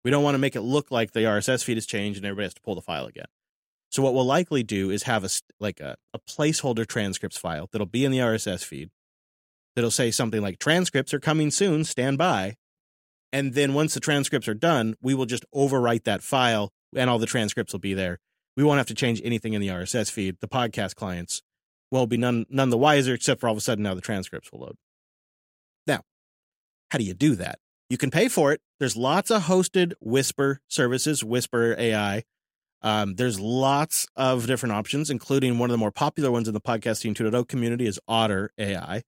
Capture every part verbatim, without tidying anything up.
We don't want to make it look like the R S S feed has changed and everybody has to pull the file again. So what we'll likely do is have a like a, a placeholder transcripts file that'll be in the R S S feed. That'll say something like transcripts are coming soon, stand by. And then once the transcripts are done, we will just overwrite that file and all the transcripts will be there. We won't have to change anything in the R S S feed. The podcast clients will be none, none the wiser, except for all of a sudden now the transcripts will load. Now, how do you do that? You can pay for it. There's lots of hosted Whisper services, Whisper A I. Um, there's lots of different options, including one of the more popular ones in the podcasting two point oh community is Otter A I.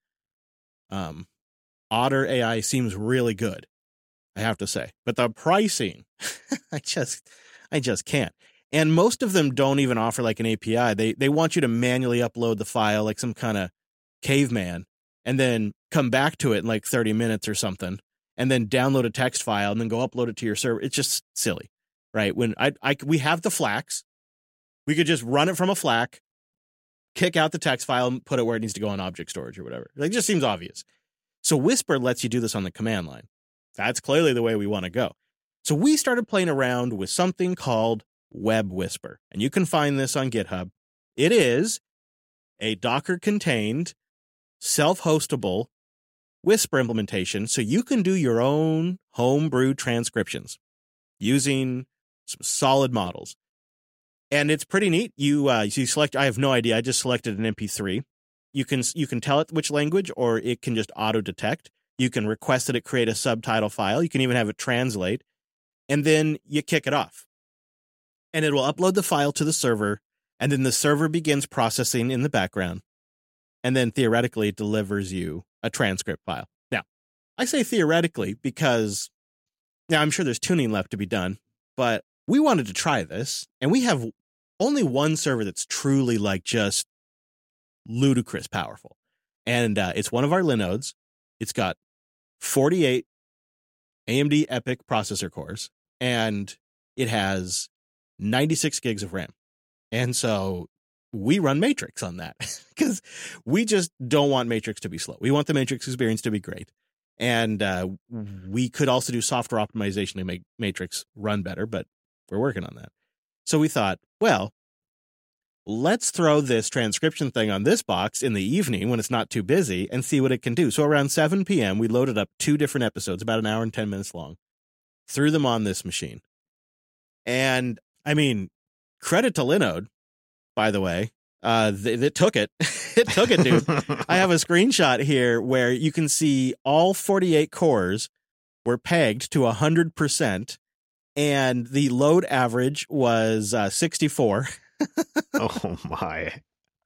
Um, Otter A I seems really good, I have to say, but the pricing, I just, I just can't. And most of them don't even offer like an A P I. They they want you to manually upload the file like some kind of caveman, and then come back to it in like thirty minutes or something, and then download a text file and then go upload it to your server. It's just silly, right? When I, I we have the Flax, we could just run it from a FLAC, kick out the text file and put it where it needs to go on object storage or whatever. Like, it just seems obvious. So Whisper lets you do this on the command line. That's clearly the way we want to go. So we started playing around with something called Web Whisper, and you can find this on GitHub. It is a Docker-contained, self-hostable Whisper implementation, so you can do your own homebrew transcriptions using some solid models. And it's pretty neat. You uh, you select. I have no idea. I just selected an M P three. You can you can tell it which language, or it can just auto detect. You can request that it create a subtitle file. You can even have it translate, and then you kick it off, and it will upload the file to the server, and then the server begins processing in the background, and then theoretically it delivers you a transcript file. Now, I say theoretically because now I'm sure there's tuning left to be done, but we wanted to try this, and we have only one server that's truly like just ludicrous powerful. And uh, it's one of our Linodes. It's got forty-eight A M D EPYC processor cores, and it has ninety-six gigs of RAM. And so we run Matrix on that because we just don't want Matrix to be slow. We want the Matrix experience to be great. And uh, we could also do software optimization to make Matrix run better, but we're working on that. So we thought, well, let's throw this transcription thing on this box in the evening when it's not too busy and see what it can do. So around seven p.m., we loaded up two different episodes, about an hour and ten minutes long, threw them on this machine. And, I mean, credit to Linode, by the way. Uh, they, they took it. It took it, dude. I have a screenshot here where you can see all forty-eight cores were pegged to one hundred percent. And the load average was uh, sixty-four. Oh, my.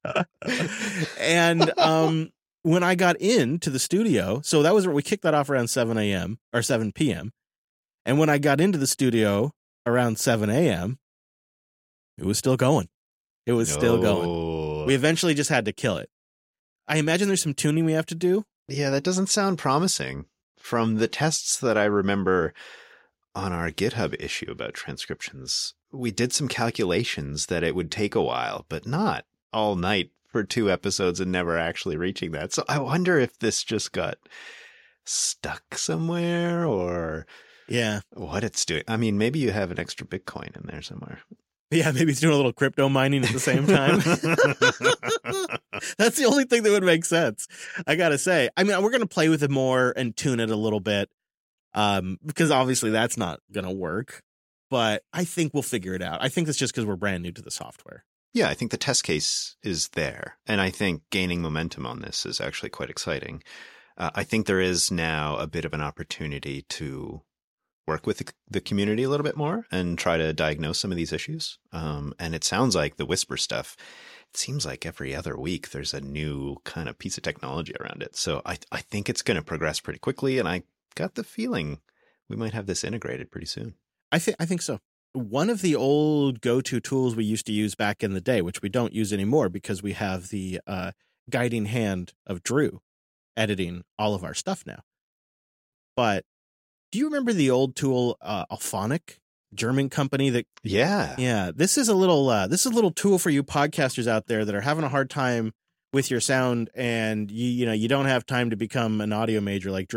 And um, when I got into the studio, so that was where we kicked that off around seven a.m. or seven p.m. And when I got into the studio around seven a.m., it was still going. It was no. still going. We eventually just had to kill it. I imagine there's some tuning we have to do. Yeah, that doesn't sound promising. From the tests that I remember on our GitHub issue about transcriptions, we did some calculations that it would take a while, but not all night for two episodes and never actually reaching that. So I wonder if this just got stuck somewhere or yeah, what it's doing. I mean, maybe you have an extra Bitcoin in there somewhere. Yeah, maybe it's doing a little crypto mining at the same time. That's the only thing that would make sense, I gotta say. I mean, we're going to play with it more and tune it a little bit. Um, because obviously that's not going to work, but I think we'll figure it out. I think it's just because we're brand new to the software. Yeah, I think the test case is there. And I think gaining momentum on this is actually quite exciting. Uh, I think there is now a bit of an opportunity to work with the, the community a little bit more and try to diagnose some of these issues. Um, and it sounds like the Whisper stuff, it seems like every other week there's a new kind of piece of technology around it. So I, I think it's going to progress pretty quickly. And I got the feeling we might have this integrated pretty soon. I think I think so. One of the old go-to tools we used to use back in the day, which we don't use anymore because we have the uh, guiding hand of Drew editing all of our stuff now. But do you remember the old tool uh, Alphonic, German company that? Yeah, yeah. This is a little uh, this is a little tool for you podcasters out there that are having a hard time with your sound, and you you know you don't have time to become an audio major like Drew.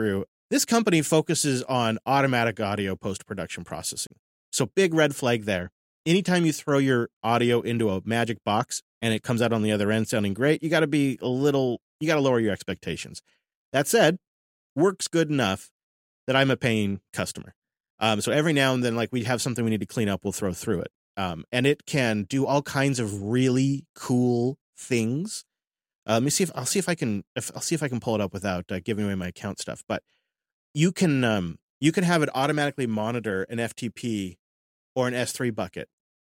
This company focuses on automatic audio post-production processing. So big red flag there. Anytime you throw your audio into a magic box and it comes out on the other end sounding great, you got to be a little, you got to lower your expectations. That said, works good enough that I'm a paying customer. Um, so every now and then, like we have something we need to clean up, we'll throw through it. Um, and it can do all kinds of really cool things. Uh, let me see if I'll see if I can, if I'll see if I can pull it up without uh, giving away my account stuff. But you can, um, you can have it automatically monitor an F T P or an S three bucket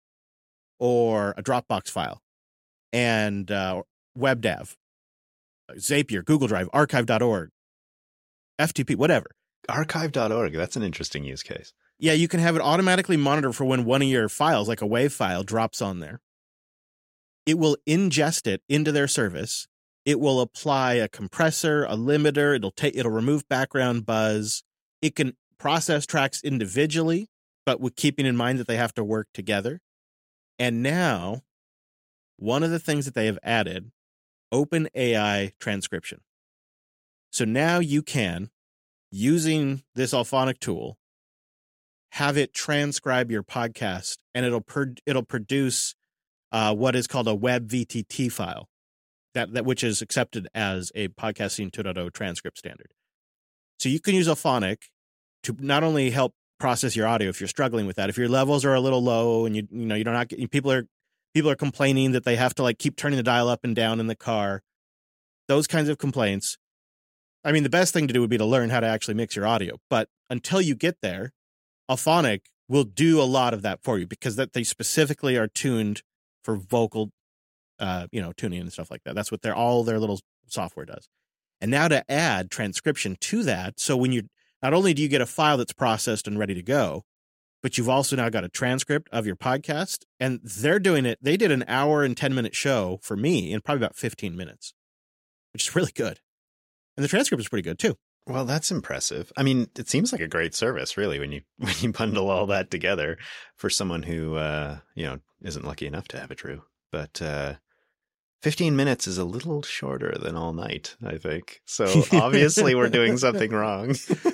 or a Dropbox file and uh, WebDAV, Zapier, Google Drive, archive dot org, F T P, whatever. archive dot org. That's an interesting use case. Yeah, you can have it automatically monitor for when one of your files, like a WAV file, drops on there. It will ingest it into their service. It will apply a compressor, a limiter. It'll take, it'll remove background buzz. It can process tracks individually, but with keeping in mind that they have to work together. And now, one of the things that they have added, OpenAI transcription. So now you can, using this Alphonic tool, have it transcribe your podcast, and it'll per, it'll produce uh, what is called a web V T T file, that, that which is accepted as a Podcasting two point oh transcript standard. So you can use Alphonic to not only help process your audio if you're struggling with that, if your levels are a little low and you you know you don't not get, people are people are complaining that they have to like keep turning the dial up and down in the car, those kinds of complaints. I mean, the best thing to do would be to learn how to actually mix your audio, but until you get there, Alphonic will do a lot of that for you because that they specifically are tuned for vocal, uh, you know, tuning and stuff like that. That's what their all their little software does. And now to add transcription to that, so when you not only do you get a file that's processed and ready to go, but you've also now got a transcript of your podcast, and they're doing it. They did an hour and ten minute show for me in probably about fifteen minutes, which is really good. And the transcript is pretty good too. Well, that's impressive. I mean, it seems like a great service, really, when you when you bundle all that together for someone who, uh, you know, isn't lucky enough to have it true. But uh, fifteen minutes is a little shorter than all night, I think. So obviously we're doing something wrong.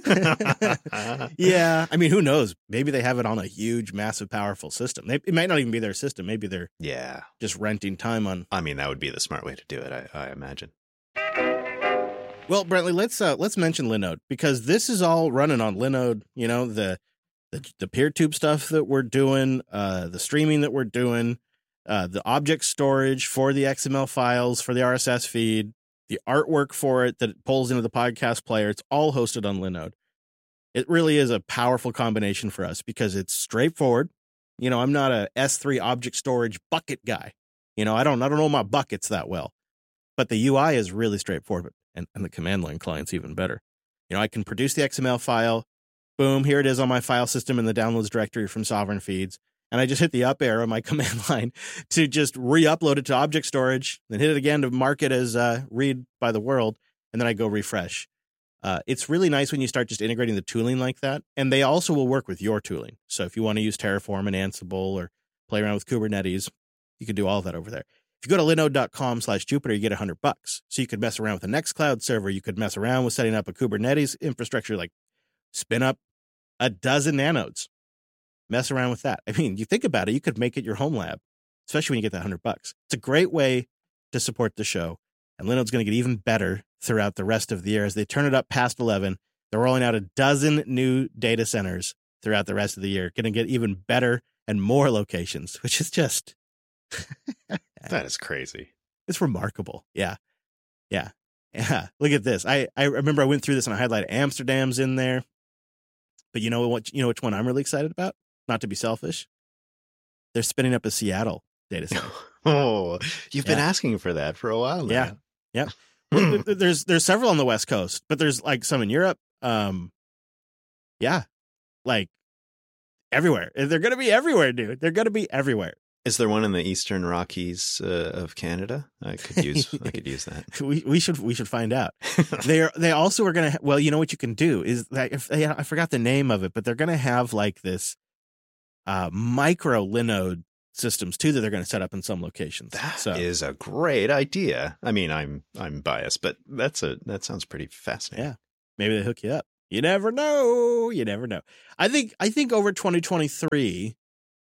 Yeah. I mean, who knows? Maybe they have it on a huge, massive, powerful system. They, it might not even be their system. Maybe they're yeah just renting time on. I mean, that would be the smart way to do it, I, I imagine. Well, Brentley, let's uh, let's mention Linode, because this is all running on Linode. You know, the the, the PeerTube stuff that we're doing, uh, the streaming that we're doing, uh, the object storage for the X M L files for the R S S feed, the artwork for it that it pulls into the podcast player. It's all hosted on Linode. It really is a powerful combination for us because it's straightforward. You know, I'm not a S three object storage bucket guy. You know, I don't I don't know my buckets that well, but the U I is really straightforward. And, and the command line client's even better. You know, I can produce the X M L file. Boom, here it is on my file system in the downloads directory from Sovereign Feeds. And I just hit the up arrow on my command line to just re-upload it to object storage, then hit it again to mark it as uh, read by the world, and then I go refresh. Uh, it's really nice when you start just integrating the tooling like that. And they also will work with your tooling. So if you want to use Terraform and Ansible or play around with Kubernetes, you can do all of that over there. If you go to linode.com slash Jupiter, you get a hundred bucks. So you could mess around with a Nextcloud server. You could mess around with setting up a Kubernetes infrastructure, like spin up a dozen nanodes. Mess around with that. I mean, you think about it, you could make it your home lab, especially when you get that hundred bucks. It's a great way to support the show. And Linode's going to get even better throughout the rest of the year as they turn it up past eleven. They're rolling out a dozen new data centers throughout the rest of the year. Going to get even better and more locations, which is just... That is crazy. It's remarkable. Yeah. Yeah. Yeah. Look at this. I, I remember I went through this and I highlighted Amsterdam's in there. But you know what? You know which one I'm really excited about? Not to be selfish. They're spinning up a Seattle data center. Oh, you've yeah. been asking for that for a while now. Yeah. Yeah. Well, there's there's several on the West Coast, but there's like some in Europe. Um, yeah. Like everywhere. They're going to be everywhere, dude. They're going to be everywhere. Is there one in the Eastern Rockies uh, of Canada? I could use. I could use that. We we should we should find out. They are. They also are going to. Well, you know what you can do is that if they, I forgot the name of it, but they're going to have like this uh, micro Linode systems too that they're going to set up in some locations. That so. is a great idea. I mean, I'm I'm biased, but that's a that sounds pretty fascinating. Yeah, maybe they hook you up. You never know. You never know. I think I think over twenty twenty-three,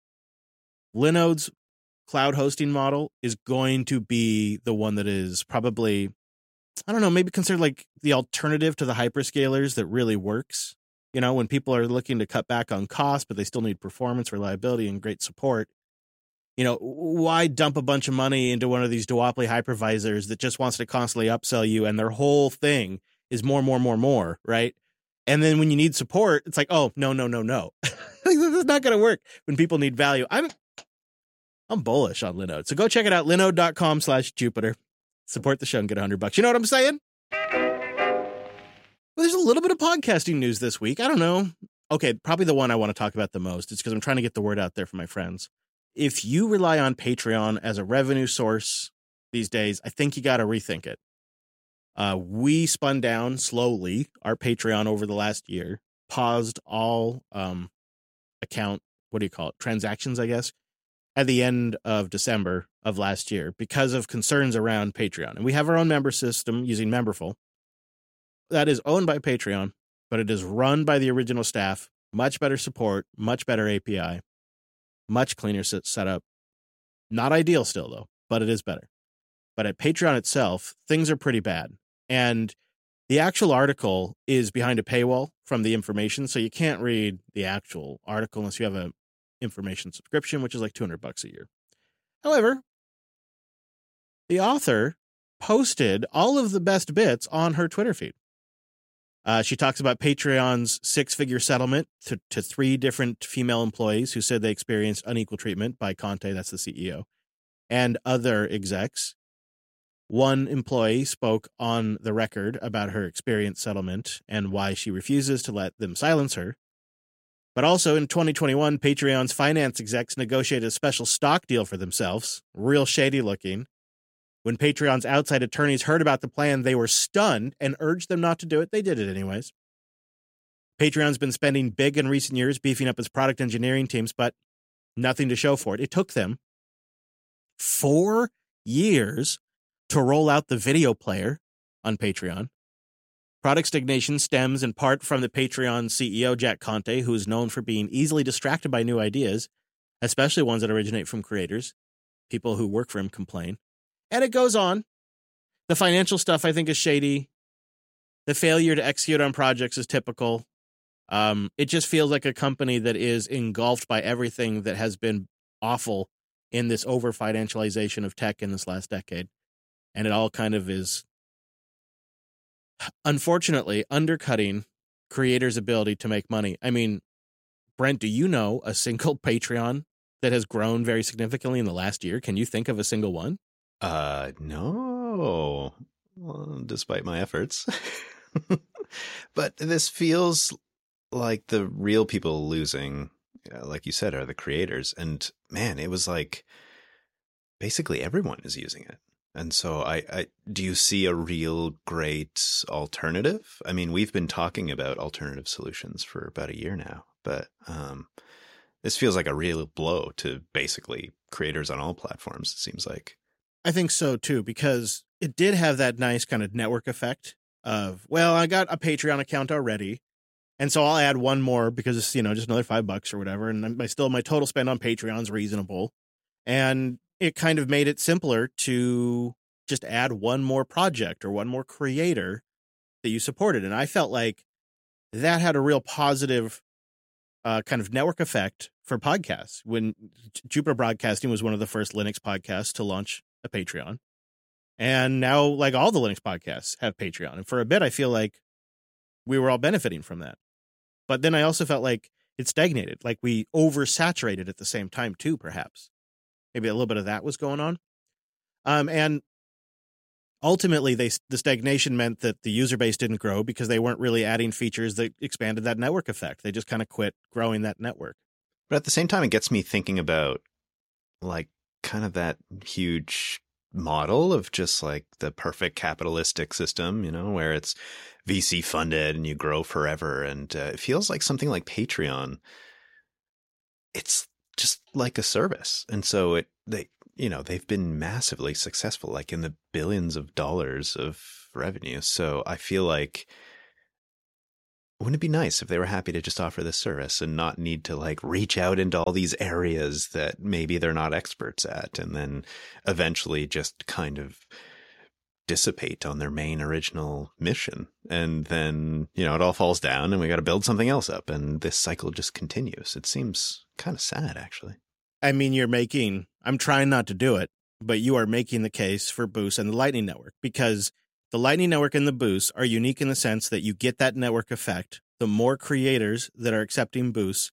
Linode's cloud hosting model is going to be the one that is probably, I don't know, maybe considered like the alternative to the hyperscalers that really works. You know, when people are looking to cut back on cost, but they still need performance, reliability, and great support. You know, why dump a bunch of money into one of these duopoly hypervisors that just wants to constantly upsell you, and their whole thing is more, more, more, more, right? And then when you need support, it's like, oh, no, no, no, no. This is not going to work when people need value. I'm I'm bullish on Linode. So go check it out, linode.com slash Jupiter. Support the show and get a hundred bucks. You know what I'm saying? Well, there's a little bit of podcasting news this week. I don't know. Okay, probably the one I want to talk about the most. It's because I'm trying to get the word out there for my friends. If you rely on Patreon as a revenue source these days, I think you got to rethink it. Uh, we spun down slowly our Patreon over the last year, paused all um, account, what do you call it, transactions, I guess, at the end of December of last year because of concerns around Patreon. And we have our own member system using Memberful that is owned by Patreon, but it is run by the original staff. Much better support, much better A P I, much cleaner setup. Not ideal still, though, but it is better. But at Patreon itself, things are pretty bad. And the actual article is behind a paywall from the information, so you can't read the actual article unless you have a information subscription, which is like two hundred bucks a year. However, the author posted all of the best bits on her Twitter feed. Uh, she talks about Patreon's six-figure settlement to, to three different female employees who said they experienced unequal treatment by Conte, that's the C E O, and other execs. One employee spoke on the record about her experience settlement and why she refuses to let them silence her. But also in twenty twenty-one, Patreon's finance execs negotiated a special stock deal for themselves, real shady looking. When Patreon's outside attorneys heard about the plan, they were stunned and urged them not to do it. They did it anyways. Patreon's been spending big in recent years, beefing up its product engineering teams, but nothing to show for it. It took them four years to roll out the video player on Patreon. Product stagnation stems in part from the Patreon C E O, Jack Conte, who is known for being easily distracted by new ideas, especially ones that originate from creators. People who work for him complain. And it goes on. The financial stuff, I think, is shady. The failure to execute on projects is typical. Um, it just feels like a company that is engulfed by everything that has been awful in this over-financialization of tech in this last decade. And it all kind of is, unfortunately, undercutting creators' ability to make money. I mean, Brent, do you know a single Patreon that has grown very significantly in the last year? Can you think of a single one? Uh, no, well, despite my efforts. But this feels like the real people losing, uh, like you said, are the creators. And man, it was like basically everyone is using it. And so I, I, do you see a real great alternative? I mean, we've been talking about alternative solutions for about a year now, but um, this feels like a real blow to basically creators on all platforms, it seems like. I think so, too, because it did have that nice kind of network effect of, well, I got a Patreon account already, and so I'll add one more because it's, you know, just another five bucks or whatever, and my still my total spend on Patreon is reasonable. And it kind of made it simpler to just add one more project or one more creator that you supported. And I felt like that had a real positive uh, kind of network effect for podcasts. When Jupiter Broadcasting was one of the first Linux podcasts to launch a Patreon. And now, like, all the Linux podcasts have Patreon. And for a bit, I feel like we were all benefiting from that. But then I also felt like it stagnated, like we oversaturated at the same time, too, perhaps. Maybe a little bit of that was going on. Um, and ultimately, they, the stagnation meant that the user base didn't grow because they weren't really adding features that expanded that network effect. They just kind of quit growing that network. But at the same time, it gets me thinking about, like, kind of that huge model of just like the perfect capitalistic system, you know, where it's V C funded and you grow forever. And uh, it feels like something like Patreon. It's just like a service. And so it, they, you know, they've been massively successful, like in the billions of dollars of revenue. So I feel like wouldn't it be nice if they were happy to just offer this service and not need to like reach out into all these areas that maybe they're not experts at, and then eventually just kind of dissipate on their main original mission. And then, you know, it all falls down and we got to build something else up, and this cycle just continues. It seems kind of sad, actually. I mean, you're making, I'm trying not to do it, but you are making the case for Boost and the Lightning Network, because the Lightning Network and the Boost are unique in the sense that you get that network effect. The more creators that are accepting Boost,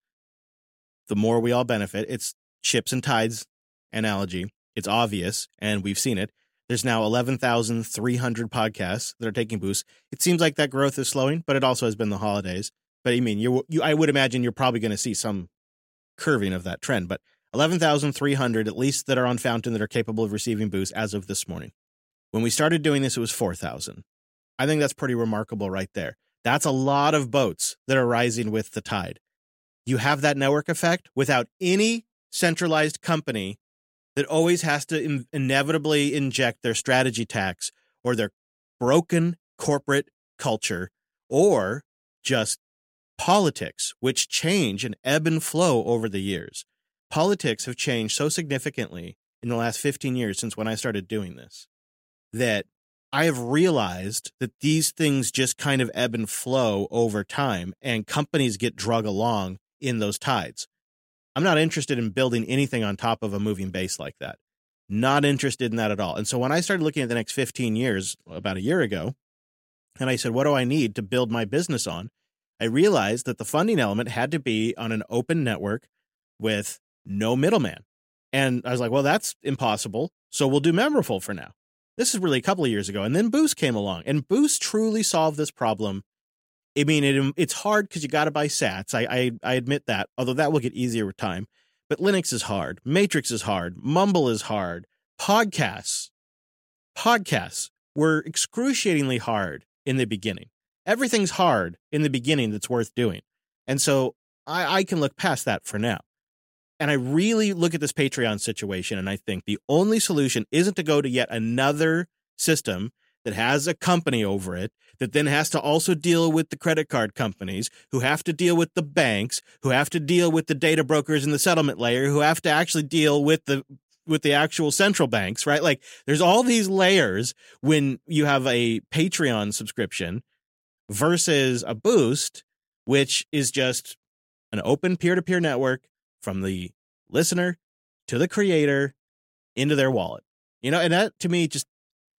the more we all benefit. It's ships and tides analogy. It's obvious, and we've seen it. There's now eleven thousand three hundred podcasts that are taking Boost. It seems like that growth is slowing, but it also has been the holidays. But I mean, you, you I would imagine you're probably going to see some curving of that trend. But eleven thousand three hundred, at least, that are on Fountain that are capable of receiving Boost as of this morning. When we started doing this, it was four thousand. I think that's pretty remarkable right there. That's a lot of boats that are rising with the tide. You have that network effect without any centralized company that always has to in- inevitably inject their strategy tax or their broken corporate culture or just politics, which change and ebb and flow over the years. Politics have changed so significantly in the last fifteen years since when I started doing this that I have realized that these things just kind of ebb and flow over time, and companies get drug along in those tides. I'm not interested in building anything on top of a moving base like that. Not interested in that at all. And so when I started looking at the next fifteen years, about a year ago, and I said, what do I need to build my business on? I realized that the funding element had to be on an open network with no middleman. And I was like, well, that's impossible. So we'll do Memberful for now. This is really a couple of years ago. And then Boost came along, and Boost truly solved this problem. I mean, it, it's hard because you got to buy sats. I, I I admit that, although that will get easier with time. But Linux is hard. Matrix is hard. Mumble is hard. Podcasts. Podcasts were excruciatingly hard in the beginning. Everything's hard in the beginning that's worth doing. And so I, I can look past that for now. And I really look at this Patreon situation, and I think the only solution isn't to go to yet another system that has a company over it that then has to also deal with the credit card companies, who have to deal with the banks, who have to deal with the data brokers in the settlement layer, who have to actually deal with the with the actual central banks, right? Like, there's all these layers when you have a Patreon subscription versus a Boost, which is just an open peer-to-peer network from the listener to the creator into their wallet. You know, and that, to me, just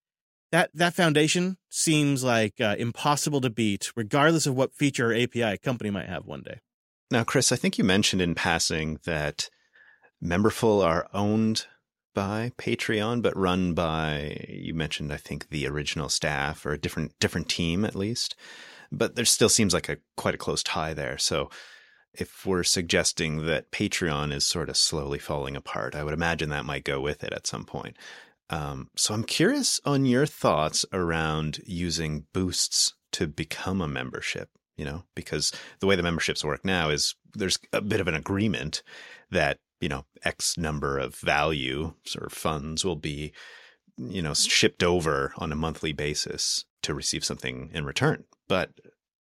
that that foundation seems like uh, impossible to beat, regardless of what feature or A P I a company might have one day. Now, Chris, I think you mentioned in passing that Memberful are owned by Patreon, but run by, you mentioned, I think, the original staff or a different different team at least. But there still seems like a quite a close tie there. So if we're suggesting that Patreon is sort of slowly falling apart, I would imagine that might go with it at some point. Um, so I'm curious on your thoughts around using Boosts to become a membership, you know, because the way the memberships work now is there's a bit of an agreement that, you know, X number of value sort of funds will be, you know, shipped over on a monthly basis to receive something in return. But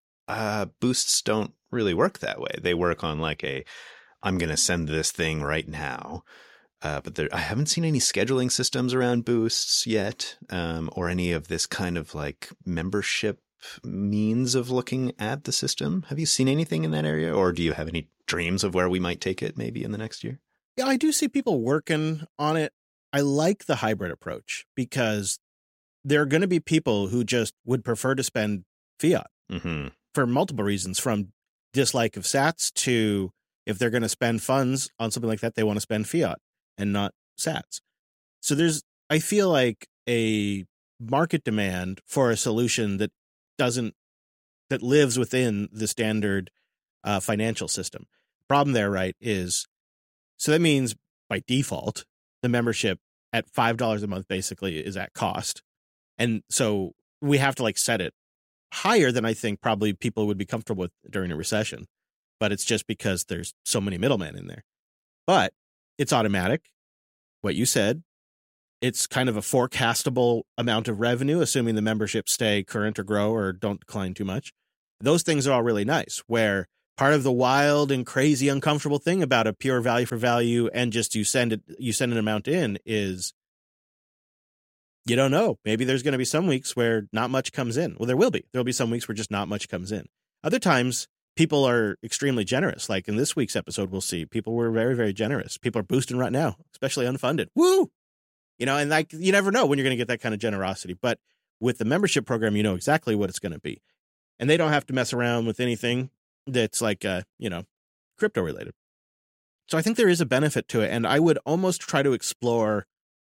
uh, Boosts don't really work that way. They work on like a, I'm going to send this thing right now. Uh, but there, I haven't seen any scheduling systems around Boosts yet, um, or any of this kind of like membership means of looking at the system. Have you seen anything in that area, or do you have any dreams of where we might take it maybe in the next year? Yeah, I do see people working on it. I like the hybrid approach because there are going to be people who just would prefer to spend fiat mm-hmm. for multiple reasons, from dislike of sats to if they're going to spend funds on something like that, they want to spend fiat and not sats. So there's, I feel like, a market demand for a solution that doesn't, that lives within the standard uh, financial system. Problem there, right, is, so that means by default, the membership at five dollars a month basically is at cost. And so we have to like set it higher than I think probably people would be comfortable with during a recession. But it's just because there's so many middlemen in there. But it's automatic. What you said, it's kind of a forecastable amount of revenue, assuming the memberships stay current or grow or don't decline too much. those things are all really nice, where part of the wild and crazy uncomfortable thing about a pure value for value and just you send it, you send an amount in is you don't know. Maybe there's going to be some weeks where not much comes in. Well, there will be. There'll be some weeks where just not much comes in. Other times, people are extremely generous. Like in this week's episode, we'll see people were very, very generous. People are boosting right now, especially unfunded. Woo! You know, and like you never know when you're going to get that kind of generosity. But with the membership program, you know exactly what it's going to be. And they don't have to mess around with anything that's like, uh, you know, crypto related. So I think there is a benefit to it. And I would almost try to explore,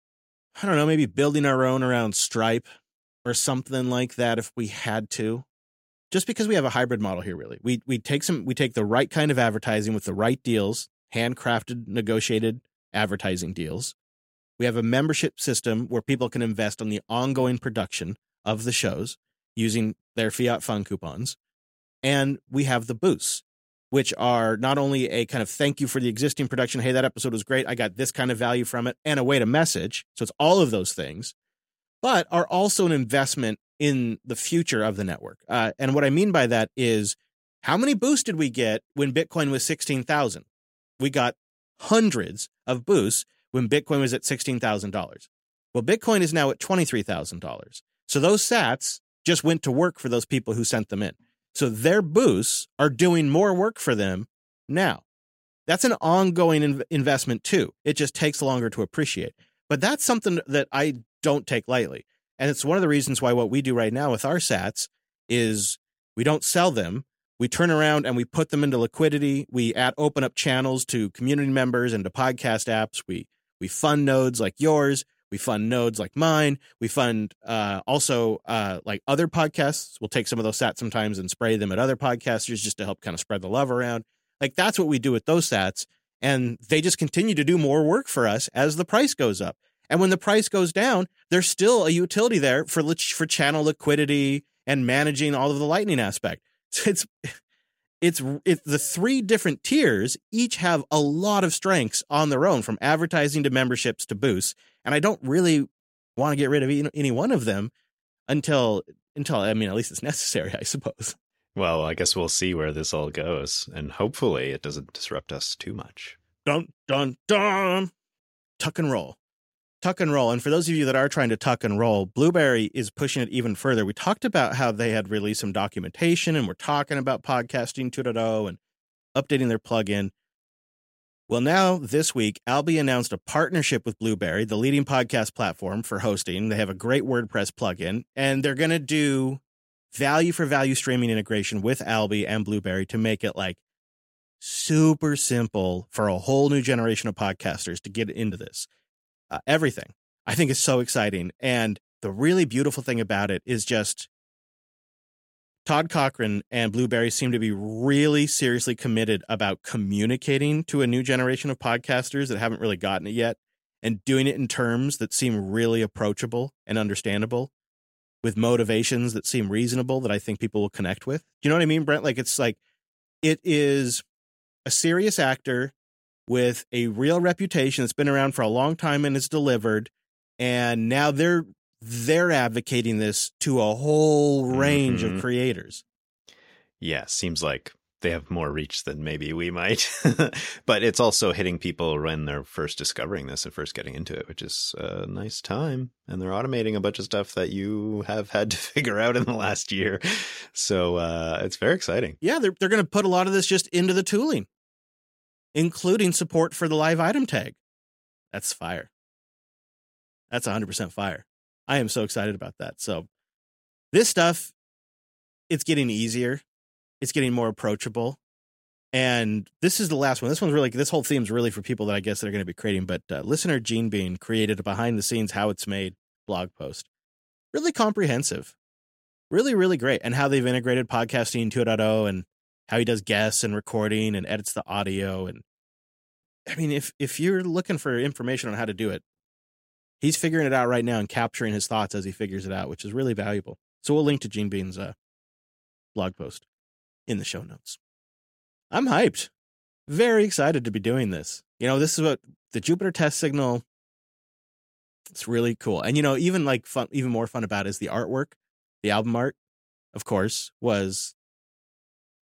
I don't know, maybe building our own around Stripe or something like that if we had to. Just because we have a hybrid model here, really. We we take some we take the right kind of advertising with the right deals, handcrafted, negotiated advertising deals. We have a membership system where people can invest on the ongoing production of the shows using their fiat fund coupons. And we have the boosts, which are not only a kind of thank you for the existing production. Hey, that episode was great. I got this kind of value from it, and a way to message. So it's all of those things, but are also an investment in the future of the network. Uh, and what I mean by that is, how many boosts did we get when Bitcoin was sixteen thousand? We got hundreds of boosts when Bitcoin was at sixteen thousand dollars. Well, Bitcoin is now at twenty-three thousand dollars. So those sats just went to work for those people who sent them in. So their boosts are doing more work for them now. That's an ongoing in- investment too. It just takes longer to appreciate. But that's something that I don't take lightly. And it's one of the reasons why what we do right now with our sats is we don't sell them. We turn around and we put them into liquidity. We add, open up channels to community members and to podcast apps. We we fund nodes like yours. We fund nodes like mine. We fund uh, also uh, like other podcasts. We'll take some of those sats sometimes and spray them at other podcasters just to help kind of spread the love around. Like that's what we do with those sats. And they just continue to do more work for us as the price goes up. And when the price goes down, there's still a utility there for for channel liquidity and managing all of the Lightning aspect. So it's it's it's the three different tiers each have a lot of strengths on their own, from advertising to memberships to boosts. And I don't really want to get rid of any one of them until until I mean, at least it's necessary, I suppose. Well, I guess we'll see where this all goes, and hopefully it doesn't disrupt us too much. Dun dun dun. Tuck and roll. Tuck and roll. And for those of you that are trying to tuck and roll, Blueberry is pushing it even further. We talked about how they had released some documentation, and we're talking about podcasting two point oh and updating their plugin. Well, now this week, Alby announced a partnership with Blueberry, the leading podcast platform for hosting. They have a great WordPress plugin, and they're going to do value for value streaming integration with Alby and Blueberry to make it like super simple for a whole new generation of podcasters to get into this. Uh, everything I think is so exciting. And the really beautiful thing about it is just Todd Cochran and Blueberry seem to be really seriously committed about communicating to a new generation of podcasters that haven't really gotten it yet, and doing it in terms that seem really approachable and understandable, with motivations that seem reasonable that I think people will connect with. Do you know what I mean, Brent? Like, it's like, it is a serious actor with a real reputation that's been around for a long time and has delivered. And now they're they're advocating this to a whole range mm-hmm. of creators. Yeah, seems like they have more reach than maybe we might. But it's also hitting people when they're first discovering this and first getting into it, which is a nice time. And they're automating a bunch of stuff that you have had to figure out in the last year. So uh, it's very exciting. Yeah, they're, they're going to put a lot of this just into the tooling, including support for the live item tag. That's fire. That's one hundred percent fire. I am so excited about that. So this stuff, it's getting easier. It's getting more approachable. And this is the last one. This one's really, this whole theme is really for people that I guess that are going to be creating. But uh, listener Gene Bean created a behind the scenes how it's made blog post. Really comprehensive. Really, really great. And how they've integrated podcasting two point oh and how he does guests and recording and edits the audio. And I mean, if if you're looking for information on how to do it, he's figuring it out right now and capturing his thoughts as he figures it out, which is really valuable. So we'll link to Gene Bean's uh, blog post in the show notes. I'm hyped. Very excited to be doing this. You know, this is what the Jupiter test signal, it's really cool. And, you know, even like fun, even more fun about it is the artwork. The album art, of course, was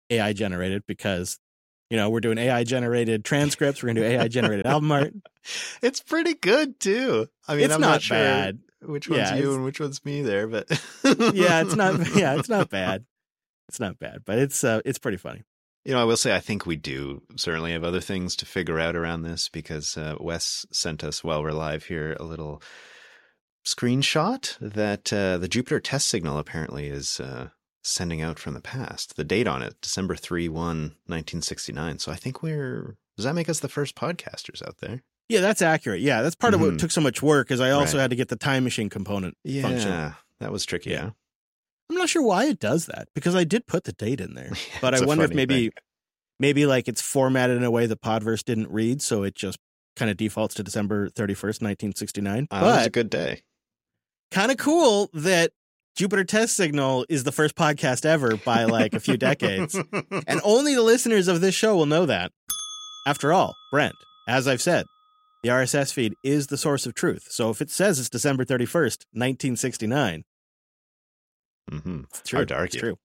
A I generated because, you know, we're doing A I generated transcripts. We're going to do A I generated album art. It's pretty good too. I mean, It's I'm not not, sure bad. which one's Yeah, you it's- and which one's me there, but Yeah, it's not. Yeah, it's not bad. It's not bad, but it's uh, it's pretty funny. You know, I will say I think we do certainly have other things to figure out around this because uh, Wes sent us while we're live here a little screenshot that uh, the Jupiter test signal apparently is uh, sending out from the past. The date on it, December thirty-first, nineteen sixty-nine. So I think we're, does that make us the first podcasters out there? Yeah, that's accurate. Yeah, that's part of what Mhm. took so much work is I also Right. had to get the time machine component Yeah, function. that was tricky. Yeah. Yeah. I'm not sure why it does that because I did put the date in there, but It's I a wonder if funny maybe thing. maybe like it's formatted in a way that Podverse didn't read, so it just kind of defaults to December thirty-first, nineteen sixty-nine. Uh, it was a But good day. kind of cool that Jupiter Test Signal is the first podcast ever by like a few decades. And only the listeners of this show will know that. After all, Brent, as I've said, the R S S feed is the source of truth. So if it says it's December thirty-first, nineteen sixty-nine, Mm-hmm. it's true. Hard to It's argue.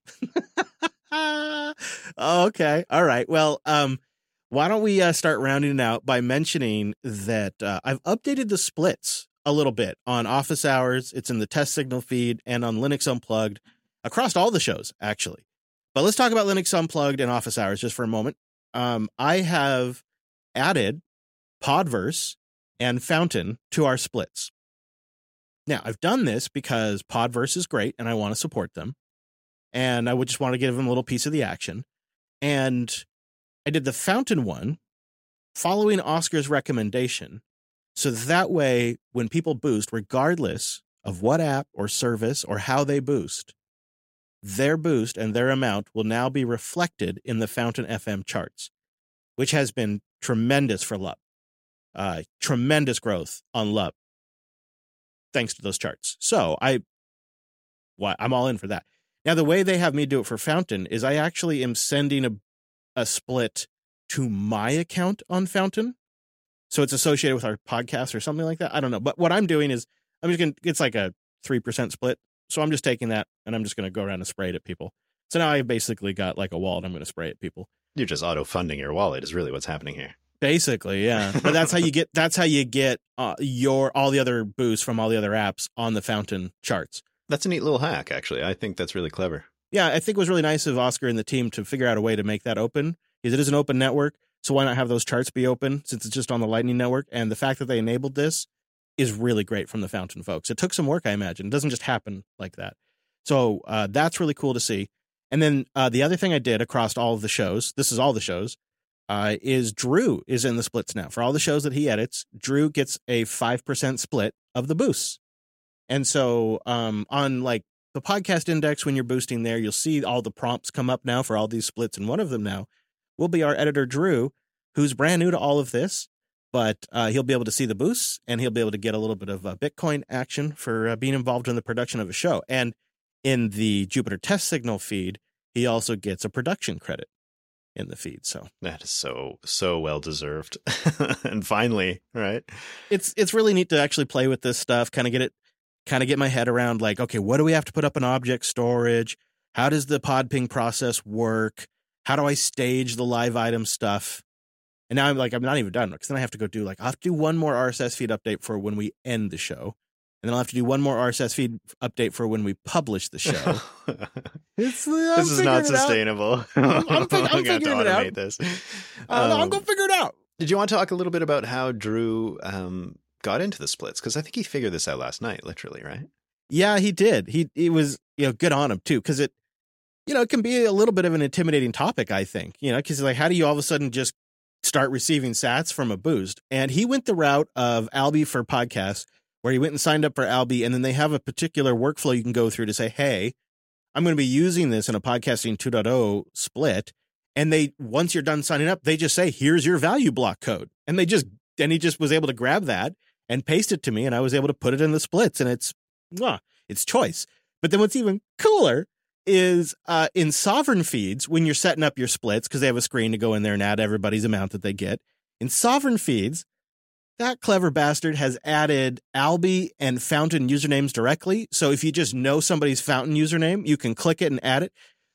true. Okay. All right. Well, um, why don't we uh, start rounding it out by mentioning that uh, I've updated the splits a little bit on Office Hours. It's in the Test Signal feed and on Linux Unplugged across all the shows, actually. But let's talk about Linux Unplugged and Office Hours just for a moment. Um, I have added Podverse and Fountain to our splits. Now, I've done this because Podverse is great and I want to support them. And I would just want to give them a little piece of the action. And I did the Fountain one following Oscar's recommendation. So that way, when people boost, regardless of what app or service or how they boost, their boost and their amount will now be reflected in the Fountain F M charts, which has been tremendous for L U P. Uh, tremendous growth on L U P, thanks to those charts. So I, why I'm all in for that. Now, the way they have me do it for Fountain is I actually am sending a, a split to my account on Fountain. So it's associated with our podcast or something like that. I don't know. But what I'm doing is I'm just going to, it's like a three percent split. So I'm just taking that and I'm just going to go around and spray it at people. So now I basically got like a wallet I'm going to spray at people. You're just auto-funding your wallet is really what's happening here. Basically, yeah. But that's how you get, that's how you get uh, your, all the other boosts from all the other apps on the Fountain charts. That's a neat little hack, actually. I think that's really clever. Yeah, I think it was really nice of Oscar and the team to figure out a way to make that open because it is an open network. So why not have those charts be open since it's just on the Lightning Network? And the fact that they enabled this is really great from the Fountain folks. It took some work, I imagine. It doesn't just happen like that. So uh, that's really cool to see. And then uh, the other thing I did across all of the shows, this is all the shows, uh, is Drew is in the splits now. For all the shows that he edits, Drew gets a five percent split of the boosts. And so um, on like the podcast index, when you're boosting there, you'll see all the prompts come up now for all these splits. And one of them now will be our editor, Drew, who's brand new to all of this, but uh, he'll be able to see the boosts and he'll be able to get a little bit of uh, Bitcoin action for uh, being involved in the production of a show. And in the Jupiter Test Signal feed, he also gets a production credit in the feed. So that is so, so well deserved. And finally, right? It's, it's really neat to actually play with this stuff, kind of get it, kind of get my head around like, okay, what do we have to put up in object storage? How does the pod ping process work? How do I stage the live item stuff? And now I'm like, I'm not even done because then I have to go do like, I'll have to do one more R S S feed update for when we end the show. And then I'll have to do one more R S S feed update for when we publish the show. It's, I'm This is not figuring it out. sustainable. I'm, I'm, fig- I'm We're gonna have to figuring it out. automate this. Uh, I'm Um, going to figure it out. Did you want to talk a little bit about how Drew um, got into the splits? Because I think he figured this out last night, literally, right? Yeah, he did. He, he was, you know, good on him too. Cause it, you know, it can be a little bit of an intimidating topic, I think, you know, cause like, how do you all of a sudden just start receiving sats from a boost? And he went the route of Alby for podcasts where he went and signed up for Alby. And then they have a particular workflow you can go through to say, hey, I'm going to be using this in a podcasting two point oh split. And they, once you're done signing up, they just say, here's your value block code. And they just, and he just was able to grab that and paste it to me. And I was able to put it in the splits and it's, well, it's choice. But then what's even cooler is uh, in Sovereign feeds, when you're setting up your splits, because they have a screen to go in there and add everybody's amount that they get. In Sovereign feeds, that clever bastard has added Alby and Fountain usernames directly. So if you just know somebody's Fountain username, you can click it and add it.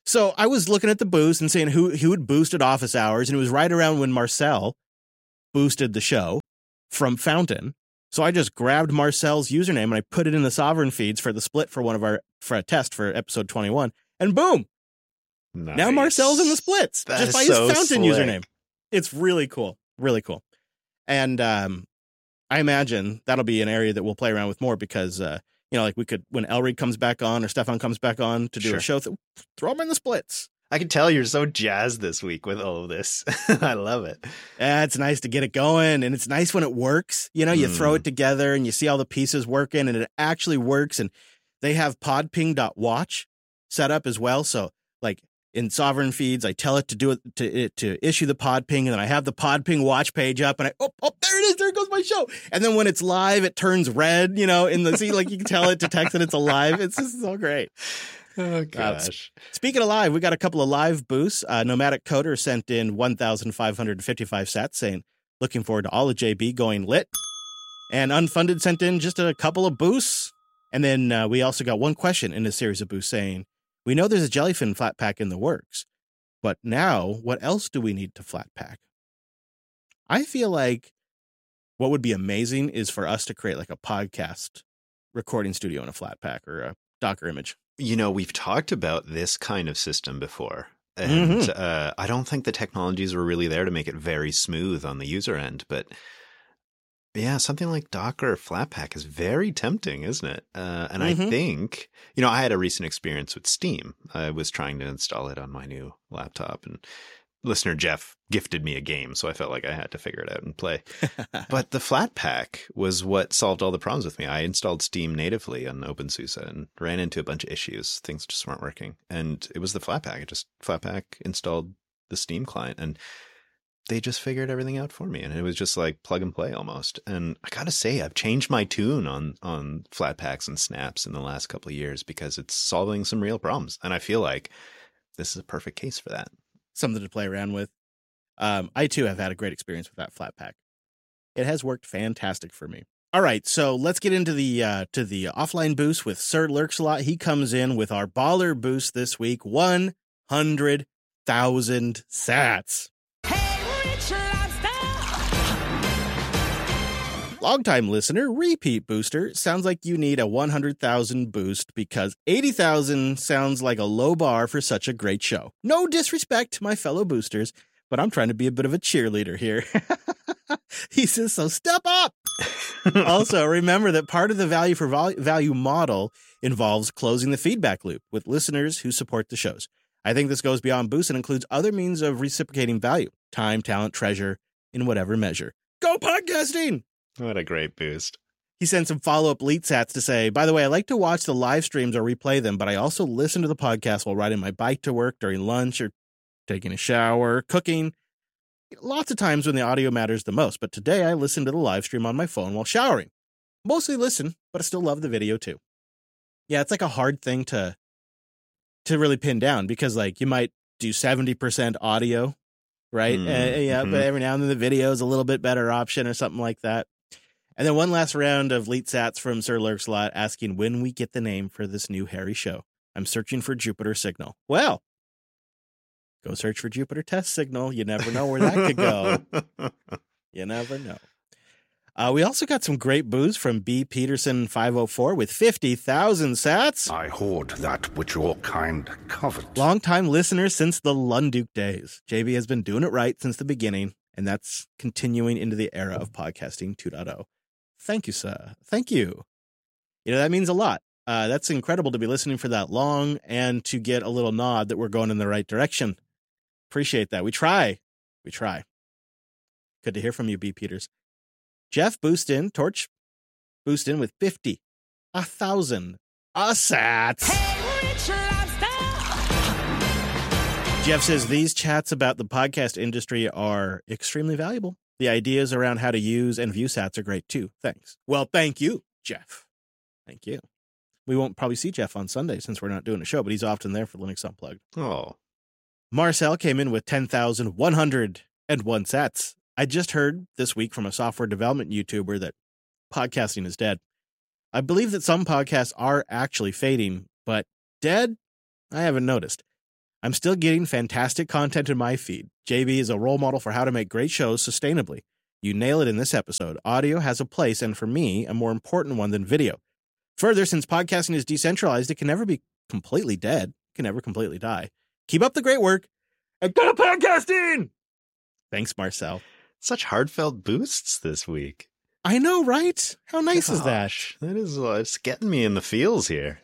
So I was looking at the boost and saying who, who had boosted office hours, and it was right around when Marcel boosted the show from Fountain. So I just grabbed Marcel's username and I put it in the Sovereign feeds for the split for one of our for a test for episode twenty-one, and boom, nice. Now Marcel's in the splits that just by so his Fountain slick. username. It's really cool, really cool, and um, I imagine that'll be an area that we'll play around with more because uh, you know, like we could when Elric comes back on or Stefan comes back on to do Sure. a show, th- throw them in the splits. I can tell you're so jazzed this week with all of this. I love it. Yeah, it's nice to get it going, and it's nice when it works. You know, you Mm. throw it together and you see all the pieces working, and it actually works. And they have podping dot watch set up as well. So, like in Sovereign feeds, I tell it to do it to it to issue the podping, and then I have the podping watch page up, and I oh oh there it is, there goes my show. And then when it's live, it turns red. You know, in the see, like you can tell it detects that it's alive. It's just so great. Oh, gosh. Speaking of live, we got a couple of live boosts. Uh, Nomadic Coder sent in one thousand five hundred fifty-five sats saying, looking forward to all of J B going lit. And Unfunded sent in just a couple of boosts. And then uh, we also got one question in a series of boosts saying, we know there's a Jellyfin flat pack in the works, but now what else do we need to flat pack? I feel like what would be amazing is for us to create like a podcast recording studio in a flat pack or a Docker image. You know, we've talked about this kind of system before, and Mhm. uh, I don't think the technologies were really there to make it very smooth on the user end. But yeah, something like Docker or Flatpak is very tempting, isn't it? Uh, and Mhm. I think, you know, I had a recent experience with Steam. I was trying to install it on my new laptop, and listener Jeff gifted me a game, so I felt like I had to figure it out and play. But the Flatpak was what solved all the problems with me. I installed Steam natively on OpenSUSE and ran into a bunch of issues. Things just weren't working. And it was the Flatpak. I just Flatpak installed the Steam client, and they just figured everything out for me. And it was just like plug and play almost. And I got to say, I've changed my tune on, on Flatpaks and snaps in the last couple of years because it's solving some real problems. And I feel like this is a perfect case for that. Something to play around with. Um, I too have had a great experience with that flat pack. It has worked fantastic for me. All right, so let's get into the uh, to the offline boost with Sir Lurksalot. He comes in with our baller boost this week, one hundred thousand sats. Hey, Rich Lobster! Longtime listener, repeat booster. Sounds like you need a one hundred thousand boost because eighty thousand sounds like a low bar for such a great show. No disrespect to my fellow boosters, but I'm trying to be a bit of a cheerleader here. He says, so step up. Also, remember that part of the value for vol- value model involves closing the feedback loop with listeners who support the shows. I think this goes beyond boost and includes other means of reciprocating value, time, talent, treasure, in whatever measure. Go podcasting! What a great boost. He sent some follow-up lead sats to say, by the way, I like to watch the live streams or replay them, but I also listen to the podcast while riding my bike to work, during lunch, or taking a shower, cooking. Lots of times when the audio matters the most, but today I listened to the live stream on my phone while showering. Mostly listen, but I still love the video too. Yeah, it's like a hard thing to to really pin down because like you might do seventy percent audio, right? Mm, uh, yeah, mhm. but every now and then the video is a little bit better option or something like that. And then one last round of leet sats from Sir Lurkslot asking when we get the name for this new Harry show. I'm searching for Jupiter Signal. Well, go search for Jupiter Test Signal. You never know where that could go. You never know. Uh, we also got some great booze from B. Peterson five oh four with fifty thousand sats. I hoard that which your kind covet. Longtime listener since the Lunduke days. J B has been doing it right since the beginning, and that's continuing into the era of podcasting two point oh. Thank you, sir. Thank you. You know, that means a lot. Uh, that's incredible to be listening for that long and to get a little nod that we're going in the right direction. Appreciate that. We try. We try. Good to hear from you, B. Peters. Jeff boost in, Torch boost in with fifty, a thousand, a sats. Hey, Rich Lobster! Jeff says these chats about the podcast industry are extremely valuable. The ideas around how to use and view sats are great too. Thanks. Well, thank you, Jeff. Thank you. We won't probably see Jeff on Sunday since we're not doing a show, but he's often there for Linux Unplugged. Oh, Marcel came in with ten thousand one hundred one sats. I just heard this week from a software development YouTuber that podcasting is dead. I believe that some podcasts are actually fading, but dead, I haven't noticed. I'm still getting fantastic content in my feed. J B is a role model for how to make great shows sustainably. You nail it in this episode. Audio has a place, and for me, a more important one than video. Further, since podcasting is decentralized, it can never be completely dead. It can never completely die. Keep up the great work, and go to podcasting! Thanks, Marcel. Such heartfelt boosts this week. I know, right? How nice is that? Gosh, that is uh, it's getting me in the feels here.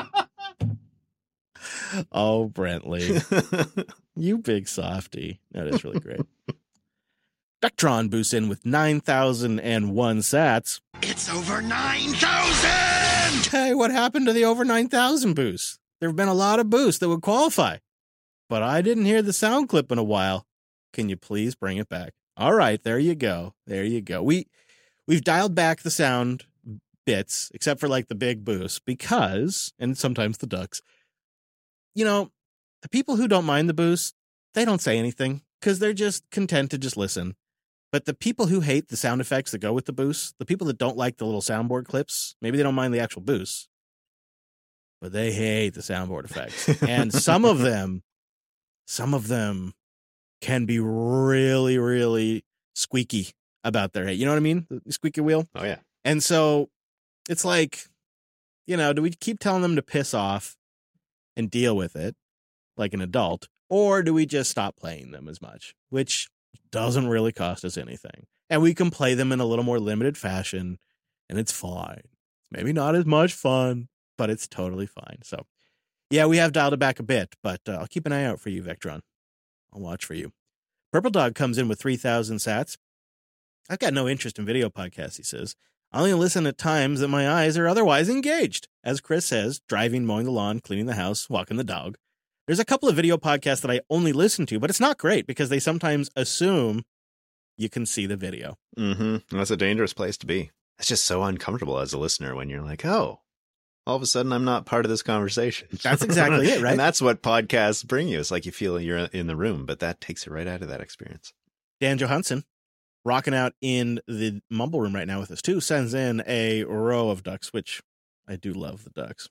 Oh, Brentley. You big softy. That is really great. Vectron boosts in with nine thousand one sats. It's over nine thousand! Hey, what happened to the over nine thousand boosts? There have been a lot of boosts that would qualify, but I didn't hear the sound clip in a while. Can you please bring it back? All right, there you go. There you go. We, we've dialed back the sound bits, except for like the big boosts, because, and sometimes the ducks, you know, the people who don't mind the boosts, they don't say anything because they're just content to just listen. But the people who hate the sound effects that go with the boosts, the people that don't like the little soundboard clips, maybe they don't mind the actual boosts, but they hate the soundboard effects. And some of them, some of them can be really, really squeaky about their hate. You know what I mean? The squeaky wheel. Oh, yeah. And so it's like, you know, do we keep telling them to piss off and deal with it like an adult, or do we just stop playing them as much, which doesn't really cost us anything, and we can play them in a little more limited fashion, and it's fine. Maybe not as much fun, but it's totally fine. So yeah, we have dialed it back a bit, but uh, I'll keep an eye out for you, Vectron. I'll watch for you. Purple Dog comes in with three thousand sats. I've got no interest in video podcasts, he says. I only listen at times that my eyes are otherwise engaged. As Chris says, driving, mowing the lawn, cleaning the house, walking the dog. There's a couple of video podcasts that I only listen to, but it's not great because they sometimes assume you can see the video. Mm-hmm. That's a dangerous place to be. It's just so uncomfortable as a listener when you're like, oh, all of a sudden I'm not part of this conversation. That's exactly it, right? And that's what podcasts bring you. It's like you feel you're in the room, but that takes it right out of that experience. Dan Johansson, rocking out in the mumble room right now with us too, sends in a row of ducks, which I do love the ducks.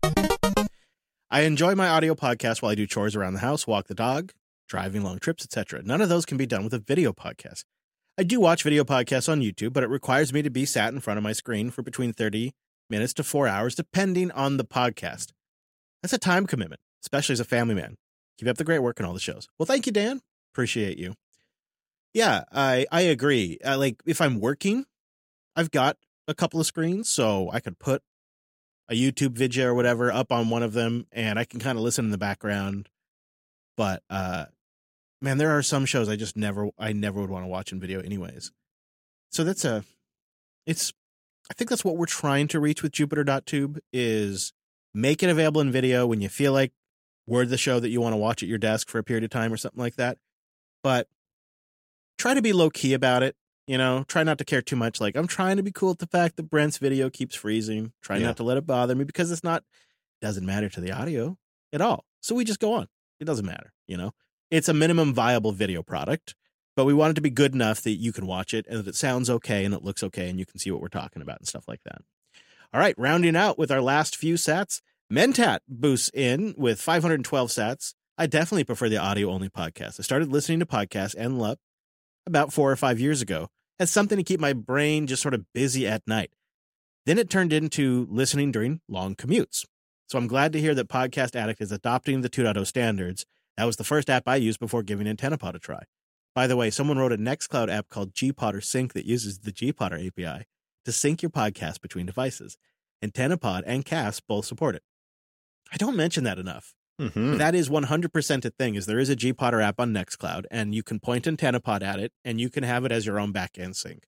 I enjoy my audio podcast while I do chores around the house, walk the dog, driving long trips, et cetera. None of those can be done with a video podcast. I do watch video podcasts on YouTube, but it requires me to be sat in front of my screen for between thirty minutes to four hours, depending on the podcast. That's a time commitment, especially as a family man. Keep up the great work on all the shows. Well, thank you, Dan. Appreciate you. Yeah, I, I agree. Uh, like, if I'm working, I've got a couple of screens, so I could put a YouTube video or whatever up on one of them, and I can kind of listen in the background. But, uh, man, there are some shows I just never, I never would want to watch in video anyways. So that's a, it's, I think that's what we're trying to reach with Jupiter dot tube is make it available in video when you feel like we're the show that you want to watch at your desk for a period of time or something like that. But try to be low key about it. You know, try not to care too much. Like, I'm trying to be cool with the fact that Brent's video keeps freezing. Try Yeah. not to let it bother me because it's not, doesn't matter to the audio at all. So we just go on. It doesn't matter. You know, it's a minimum viable video product, but we want it to be good enough that you can watch it and that it sounds okay and it looks okay and you can see what we're talking about and stuff like that. All right. Rounding out with our last few sats, Mentat boosts in with five hundred twelve sats. I definitely prefer the audio only podcast. I started listening to podcasts and L U P about four or five years ago as something to keep my brain just sort of busy at night. Then it turned into listening during long commutes. So I'm glad to hear that Podcast Addict is adopting the two point oh standards. That was the first app I used before giving AntennaPod a try. By the way, someone wrote a Nextcloud app called GPodder Sync that uses the GPodder A P I to sync your podcast between devices. AntennaPod and Cast both support it. I don't mention that enough. Mm-hmm. That is one hundred percent a thing, is there is a GPodder app on Nextcloud, and you can point AntennaPod at it, and you can have it as your own back-end sync.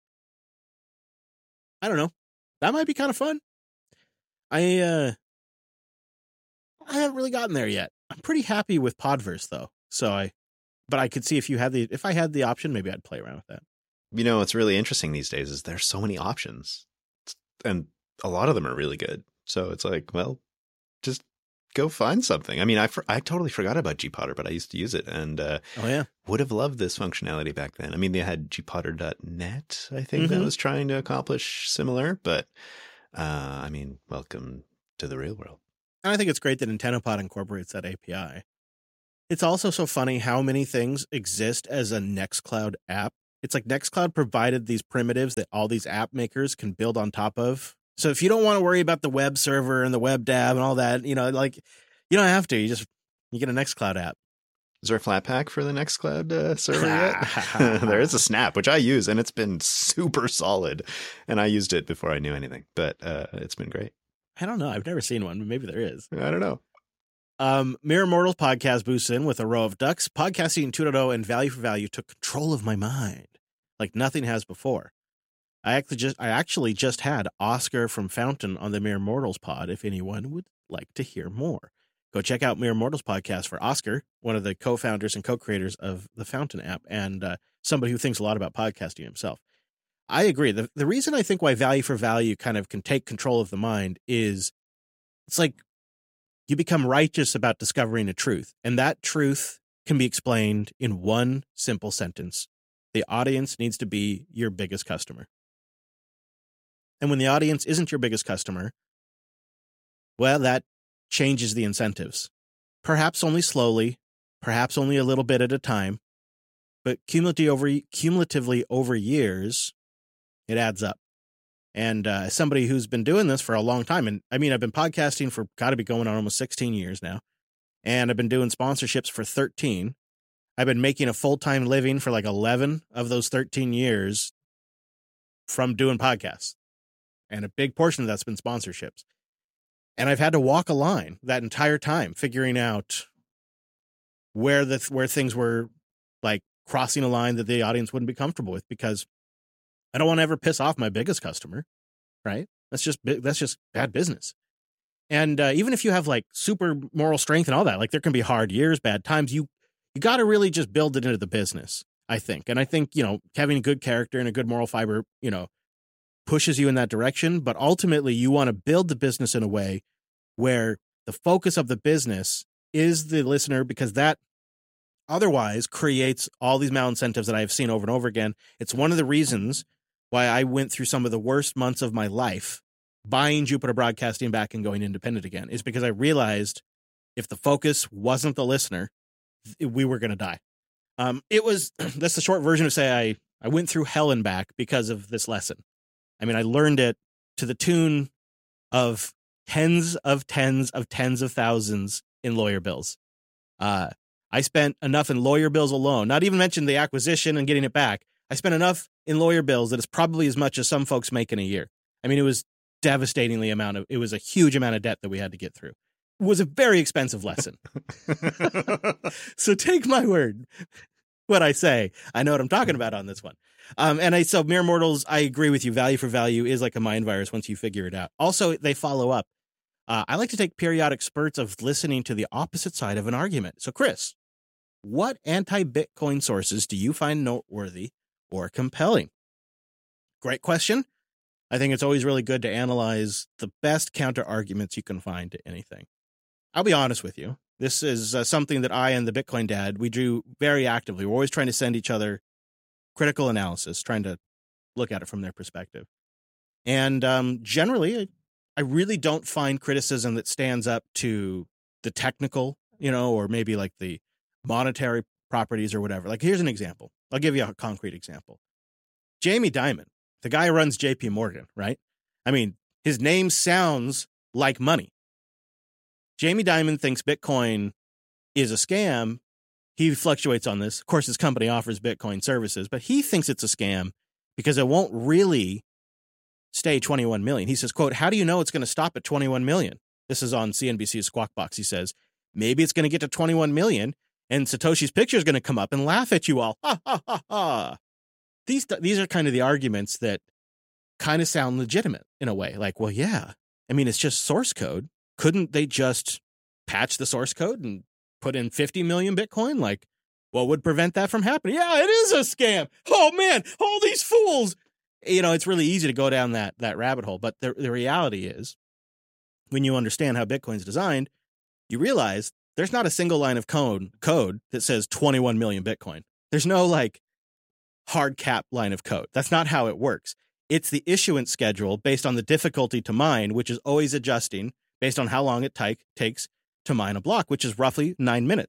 I don't know. That might be kind of fun. I, uh, I haven't really gotten there yet. I'm pretty happy with Podverse, though. So I, but I could see if you had the, if I had the option, maybe I'd play around with that. You know, what's really interesting these days is there's so many options, and a lot of them are really good. So it's like, well, just go find something. I mean, I, for, I totally forgot about GPodder, but I used to use it and uh, Oh, yeah. would have loved this functionality back then. I mean, they had gpodder dot net, I think, that Mhm. was trying to accomplish similar, but uh, I mean, welcome to the real world. And I think it's great that AntennaPod incorporates that A P I. It's also so funny how many things exist as a Nextcloud app. It's like Nextcloud provided these primitives that all these app makers can build on top of. So if you don't want to worry about the web server and the web dab and all that, you know, like you don't have to. You just you get a Nextcloud app. Is there a Flatpak for the Nextcloud uh, server yet? There is a Snap, which I use, and it's been super solid. And I used it before I knew anything, but uh, it's been great. I don't know. I've never seen one, but maybe there is. I don't know. Um, Mere Mortals podcast boosts in with a row of ducks. Podcasting two point oh and Value for Value took control of my mind like nothing has before. I actually just I actually just had Oscar from Fountain on the Mere Mortals pod. If anyone would like to hear more, go check out Mere Mortals podcast for Oscar, one of the co-founders and co-creators of the Fountain app, and uh, somebody who thinks a lot about podcasting himself. I agree. The the reason I think why Value for Value kind of can take control of the mind is it's like you become righteous about discovering a truth, and that truth can be explained in one simple sentence. The audience needs to be your biggest customer. And when the audience isn't your biggest customer, well, that changes the incentives. Perhaps only slowly, perhaps only a little bit at a time, but cumulatively over, cumulatively over years, it adds up. And uh, as somebody who's been doing this for a long time, and I mean, I've been podcasting for got to be going on almost sixteen years now, and I've been doing sponsorships for thirteen. I've been making a full-time living for like eleven of those thirteen years from doing podcasts. And a big portion of that's been sponsorships. And I've had to walk a line that entire time, figuring out where the where things were like crossing a line that the audience wouldn't be comfortable with, because I don't want to ever piss off my biggest customer, right? That's just that's just bad business. And uh, even if you have like super moral strength and all that, like there can be hard years, bad times. You you got to really just build it into the business, I think. And I think, you know, having a good character and a good moral fiber, you know, pushes you in that direction. But ultimately, you want to build the business in a way where the focus of the business is the listener, because that otherwise creates all these malincentives that I've seen over and over again. It's one of the reasons why I went through some of the worst months of my life buying Jupiter Broadcasting back and going independent again, is because I realized if the focus wasn't the listener, we were going to die. Um, it was, that's the short version of say I, I went through hell and back because of this lesson. I mean, I learned it to the tune of tens of tens of tens of thousands in lawyer bills. Uh, I spent enough in lawyer bills alone, not even mention the acquisition and getting it back. I spent enough in lawyer bills that it's probably as much as some folks make in a year. I mean, it was devastatingly amount of, it was a huge amount of debt that we had to get through. It was a very expensive lesson. So take my word, what I say, I know what I'm talking about on this one. Um, and I, so Mere Mortals, I agree with you. Value for Value is like a mind virus once you figure it out. Also, they follow up. Uh, I like to take periodic spurts of listening to the opposite side of an argument. So Chris, what anti-Bitcoin sources do you find noteworthy or compelling? Great question. I think it's always really good to analyze the best counter arguments you can find to anything. I'll be honest with you. This is uh, something that I and the Bitcoin Dad, we do very actively. We're always trying to send each other critical analysis, trying to look at it from their perspective. And um, generally, I, I really don't find criticism that stands up to the technical, you know, or maybe like the monetary properties or whatever. Like, here's an example. I'll give you a concrete example. Jamie Dimon, the guy who runs J P Morgan, right? I mean, his name sounds like money. Jamie Dimon thinks Bitcoin is a scam. He fluctuates on this. Of course, his company offers Bitcoin services, but he thinks it's a scam because it won't really stay twenty-one million. He says, quote, how do you know it's going to stop at twenty-one million? This is on C N B C's Squawk Box. He says, maybe it's going to get to twenty-one million and Satoshi's picture is going to come up and laugh at you all. Ha, ha, ha, ha. These, these are kind of the arguments that kind of sound legitimate in a way. Like, well, yeah, I mean, it's just source code. Couldn't they just patch the source code and put in fifty million Bitcoin? Like, what would prevent that from happening? Yeah, it is a scam. Oh, man, all these fools. You know, it's really easy to go down that that rabbit hole. But the, the reality is, when you understand how Bitcoin's designed, you realize there's not a single line of code, code that says twenty-one million Bitcoin. There's no, like, hard cap line of code. That's not how it works. It's the issuance schedule based on the difficulty to mine, which is always adjusting based on how long it t- takes to mine a block, which is roughly nine minutes.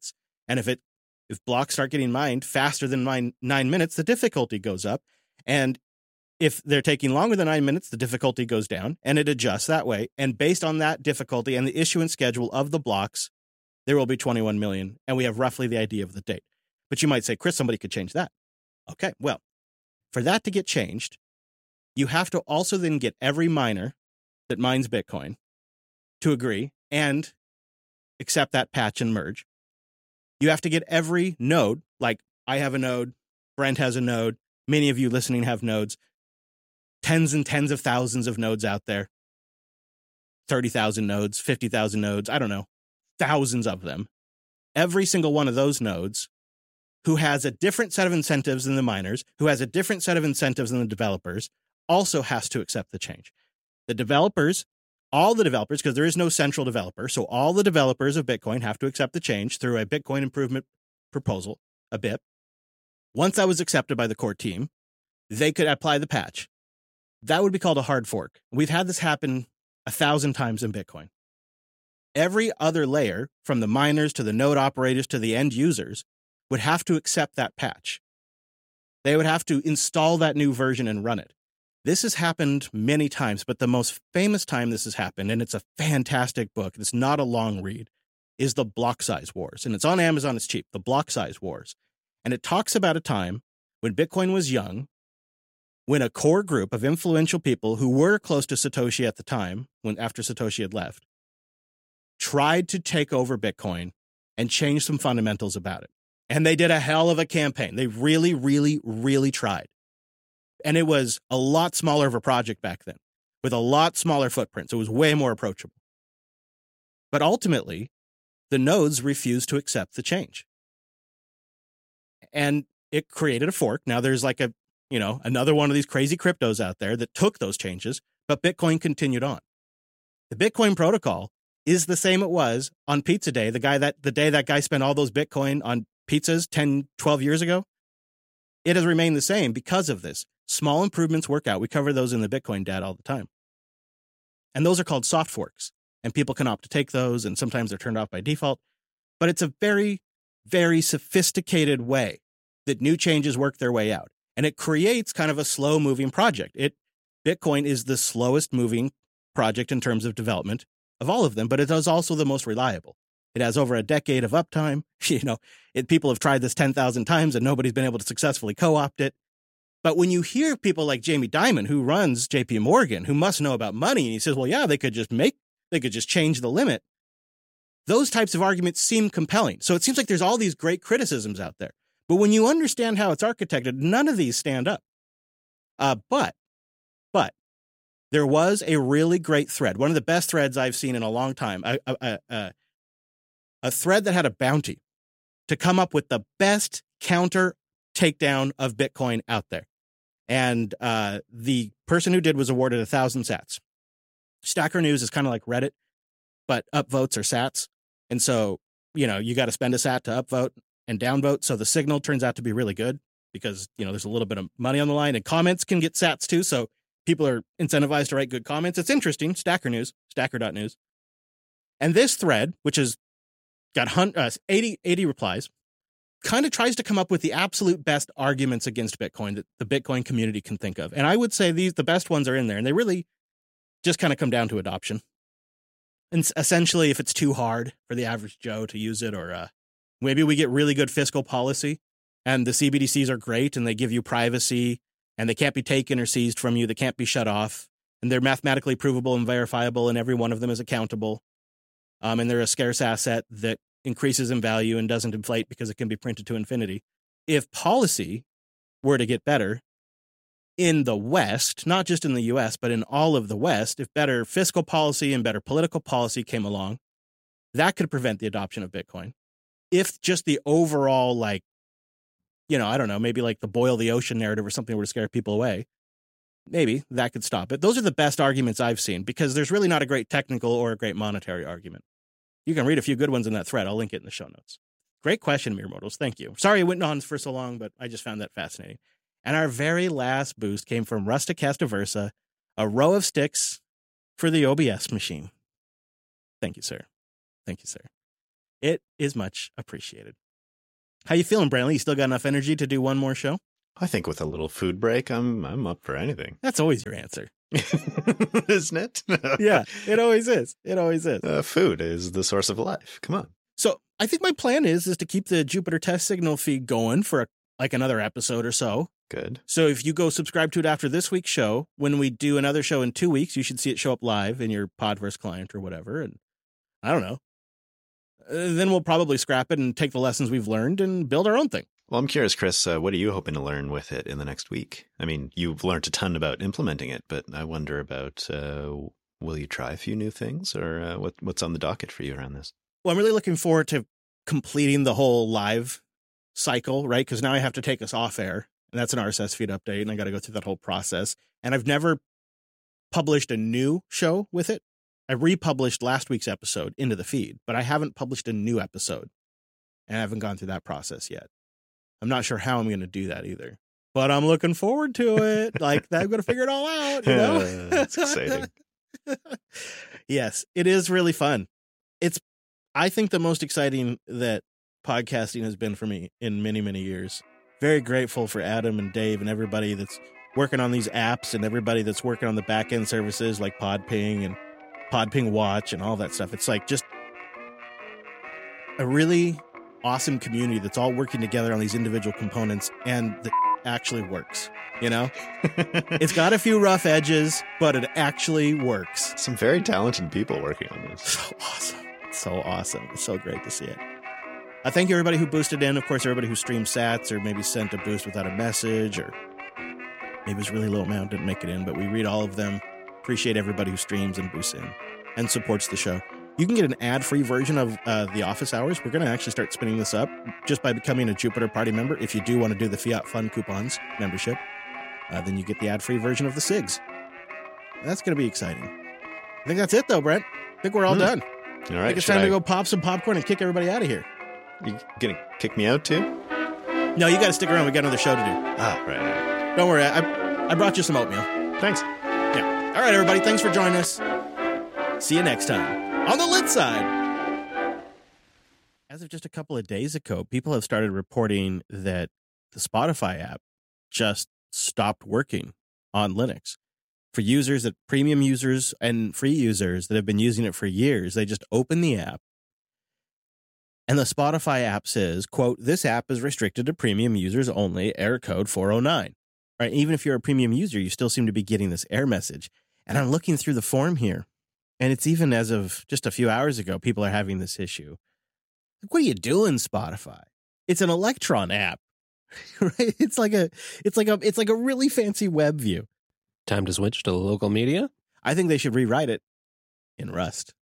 And if it if blocks start getting mined faster than nine, nine minutes, the difficulty goes up. And if they're taking longer than nine minutes, the difficulty goes down, and it adjusts that way. And based on that difficulty and the issuance schedule of the blocks, there will be twenty-one million, and we have roughly the idea of the date. But you might say, Chris, somebody could change that. Okay, well, for that to get changed, you have to also then get every miner that mines Bitcoin to agree and accept that patch and merge. You have to get every node, like I have a node, Brent has a node, many of you listening have nodes, tens and tens of thousands of nodes out there, thirty thousand nodes, fifty thousand nodes, I don't know, thousands of them. Every single one of those nodes who has a different set of incentives than the miners, who has a different set of incentives than the developers, also has to accept the change. The developers, all the developers, because there is no central developer, so all the developers of Bitcoin have to accept the change through a Bitcoin improvement proposal, a B I P. Once that was accepted by the core team, they could apply the patch. That would be called a hard fork. We've had this happen a thousand times in Bitcoin. Every other layer, from the miners to the node operators to the end users, would have to accept that patch. They would have to install that new version and run it. This has happened many times, but the most famous time this has happened, and it's a fantastic book, it's not a long read, is The Block Size Wars. And it's on Amazon, it's cheap, The Block Size Wars. And it talks about a time when Bitcoin was young, when a core group of influential people who were close to Satoshi at the time, when after Satoshi had left, tried to take over Bitcoin and change some fundamentals about it. And they did a hell of a campaign. They really, really, really tried. And it was a lot smaller of a project back then, with a lot smaller footprint. So it was way more approachable. But ultimately, the nodes refused to accept the change. And it created a fork. Now there's like a, you know, another one of these crazy cryptos out there that took those changes, but Bitcoin continued on. The Bitcoin protocol is the same it was on Pizza Day, the guy that the day that guy spent all those Bitcoin on pizzas ten, twelve years ago. It has remained the same because of this. Small improvements work out. We cover those in the Bitcoin Dad all the time. And those are called soft forks. And people can opt to take those, and sometimes they're turned off by default. But it's a very, very sophisticated way that new changes work their way out. And it creates kind of a slow-moving project. It Bitcoin is the slowest moving project in terms of development of all of them, but it is also the most reliable. It has over a decade of uptime. You know, it, people have tried this ten thousand times and nobody's been able to successfully co-opt it. But when you hear people like Jamie Dimon, who runs J P Morgan, who must know about money, and he says, well, yeah, they could just make, they could just change the limit. Those types of arguments seem compelling. So it seems like there's all these great criticisms out there. But when you understand how it's architected, none of these stand up. Uh, but, but there was a really great thread, one of the best threads I've seen in a long time, a, a, a, a thread that had a bounty to come up with the best counter takedown of Bitcoin out there. And uh, the person who did was awarded a thousand sats. Stacker News is kind of like Reddit, but upvotes are sats. And so, you know, you got to spend a sat to upvote and downvote. So the signal turns out to be really good because, you know, there's a little bit of money on the line, and comments can get sats too. So people are incentivized to write good comments. It's interesting. Stacker News, stacker dot news. And this thread, which has got uh, eighty, eighty replies, kind of tries to come up with the absolute best arguments against Bitcoin that the Bitcoin community can think of. And I would say these, the best ones are in there, and they really just kind of come down to adoption. And essentially, if it's too hard for the average Joe to use it, or uh, maybe we get really good fiscal policy and the C B D Cs are great and they give you privacy and they can't be taken or seized from you. They can't be shut off, and they're mathematically provable and verifiable, and every one of them is accountable. Um, and they're a scarce asset that increases in value and doesn't inflate because it can be printed to infinity. If policy were to get better in the West, not just in the U S, but in all of the West, if better fiscal policy and better political policy came along, that could prevent the adoption of Bitcoin. If just the overall, like, you know, I don't know, maybe like the boil the ocean narrative or something were to scare people away, maybe that could stop it. Those are the best arguments I've seen, because there's really not a great technical or a great monetary argument. You can read a few good ones in that thread. I'll link it in the show notes. Great question, Mere Mortals. Thank you. Sorry it went on for so long, but I just found that fascinating. And our very last boost came from Rustic Castaversa, a row of sticks for the O B S machine. Thank you, sir. Thank you, sir. It is much appreciated. How you feeling, Brantley? You still got enough energy to do one more show? I think with a little food break, I'm I'm up for anything. That's always your answer. Isn't it? Yeah, it always is. It always is. Uh, food is the source of life. Come on. So I think my plan is is to keep the Jupiter Test Signal feed going for a, like another episode or so. Good. So if you go subscribe to it after this week's show, when we do another show in two weeks, you should see it show up live in your Podverse client or whatever. And I don't know. Uh, then we'll probably scrap it and take the lessons we've learned and build our own thing. Well, I'm curious, Chris, uh, what are you hoping to learn with it in the next week? I mean, you've learned a ton about implementing it, but I wonder about, uh, will you try a few new things, or uh, what, what's on the docket for you around this? Well, I'm really looking forward to completing the whole live cycle, right? Because now I have to take us off air, and that's an R S S feed update, and I got to go through that whole process. And I've never published a new show with it. I republished last week's episode into the feed, but I haven't published a new episode, and I haven't gone through that process yet. I'm not sure how I'm going to do that either, but I'm looking forward to it. Like, I'm going to figure it all out, you know? Uh, that's exciting. Yes, it is really fun. It's, I think, the most exciting that podcasting has been for me in many, many years. Very grateful for Adam and Dave and everybody that's working on these apps and everybody that's working on the back end services like Podping and Podping Watch and all that stuff. It's like just a really awesome community that's all working together on these individual components, and that actually works. You know, it's got a few rough edges, but it actually works. Some very talented people working on this. So awesome. So awesome. It's so great to see it. I thank you, everybody who boosted in. Of course, everybody who streamed sats or maybe sent a boost without a message, or maybe it was really low amount, didn't make it in, but we read all of them. Appreciate everybody who streams and boosts in and supports the show. You can get an ad-free version of uh, the office hours. We're going to actually start spinning this up just by becoming a Jupiter Party member. If you do want to do the Fiat Fun Coupons membership, uh, then you get the ad-free version of the S I Gs. That's going to be exciting. I think that's it, though, Brent. I think we're all Hmm. done. All I right. think it's should time to I- go pop some popcorn and kick everybody out of here. You gonna kick me out too? No, you got to stick around. We got another show to do. Ah, right. right. Don't worry. I, I brought you some oatmeal. Thanks. Yeah. All right, everybody. Thanks for joining us. See you next time on the lit side. As of just a couple of days ago, people have started reporting that the Spotify app just stopped working on Linux. For users that premium users and free users that have been using it for years, they just open the app and the Spotify app says, quote, "This app is restricted to premium users only, error code four oh nine. Right? Even if you're a premium user, you still seem to be getting this error message. And I'm looking through the form here, and it's even as of just a few hours ago, people are having this issue. Like, what are you doing, Spotify? It's an Electron app, right? It's like a, it's like a, it's like a really fancy web view. Time to switch to local media? I think they should rewrite it in Rust.